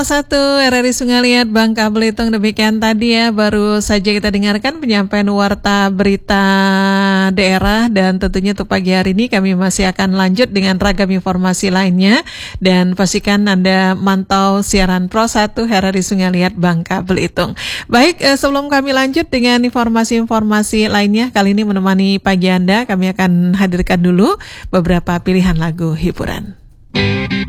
Satu RRI Sungai Liat Bangka Belitung, demikian tadi ya, baru saja kita dengarkan penyampaian warta berita daerah, dan tentunya untuk pagi hari ini kami masih akan lanjut dengan ragam informasi lainnya, dan pastikan Anda mantau siaran Pro 1 RRI Sungai Liat Bangka Belitung. Baik, sebelum kami lanjut dengan informasi-informasi lainnya, kali ini menemani pagi Anda, kami akan hadirkan dulu beberapa pilihan lagu hiburan.